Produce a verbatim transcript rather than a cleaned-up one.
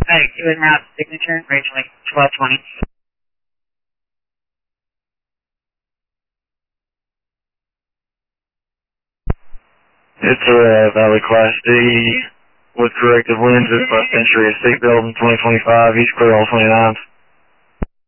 Hey, two and route signature, Rachel Lake, twelve twenty. It's a uh, Valley Class D with corrective lenses, bus entry at seatbelt in twenty twenty-five, East clear all twenty-nines.